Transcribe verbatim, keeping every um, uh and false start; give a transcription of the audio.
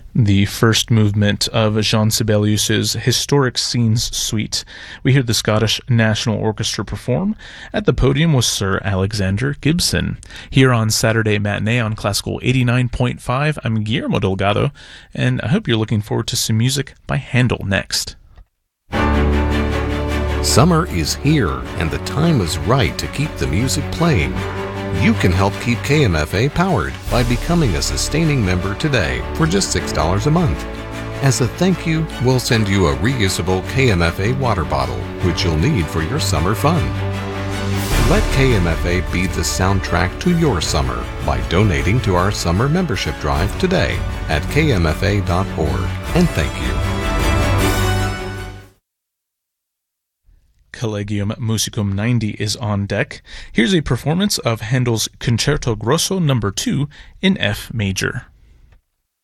The first movement of Jean Sibelius's Historic Scenes Suite. We hear the Scottish National Orchestra perform. At the podium was Sir Alexander Gibson. Here on Saturday Matinee on Classical eighty-nine point five, I'm Guillermo Delgado, and I hope you're looking forward to some music by Handel next. Summer is here, and the time is right to keep the music playing. You can help keep K M F A powered by becoming a sustaining member today for just six dollars a month. As a thank you, we'll send you a reusable K M F A water bottle, which you'll need for your summer fun. Let K M F A be the soundtrack to your summer by donating to our summer membership drive today at K M F A dot org. And thank you. Collegium Musicum ninety is on deck. Here's a performance of Handel's Concerto Grosso number two in F major.